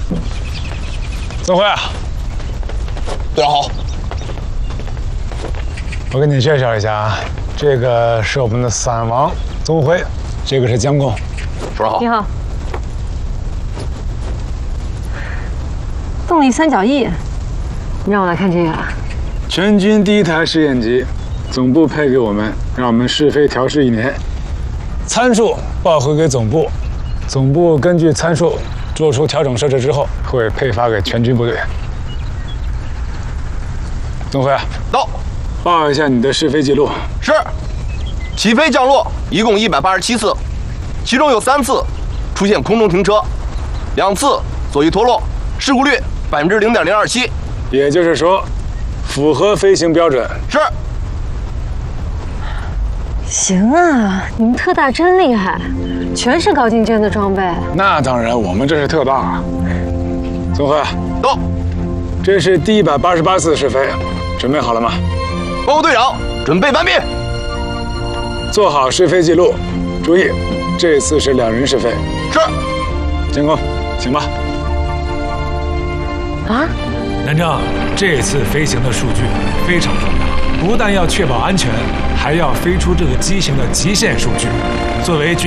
曾辉啊， 队长好。 我给你介绍一下啊，这个是我们的伞王曾辉，这个是江工。 主任好。 你好。动力三角翼，你让我来看这个啊？ 全军第一台试验机，总部配给我们，让我们试飞调试1年，参数报回给总部，总部根据参数做出调整设置之后，会配发给全军部队。曾辉啊， 到。 报一下你的试飞记录。 是。起飞降落一共187次，其中有3次出现空中停车，2次左翼脱落，事故率0.027%。 也就是说，符合飞行标准。 是。 行啊，你们特大真厉害，全是高精尖的装备。 那当然，我们这是特大啊。曾辉， 到。 这是第188次试飞，准备好了吗？ 报告队长，准备完毕。 做好试飞记录，注意，这次是2人试飞。 是。 监工，行吧。 啊？ 南正，这次飞行的数据非常重要，不但要确保安全，还要飞出这个机型的极限数据。作为军